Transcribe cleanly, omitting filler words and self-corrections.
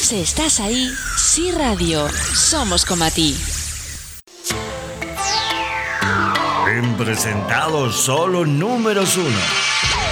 Si estás ahí, Sí Radio, somos como a ti. En presentados solo números 1.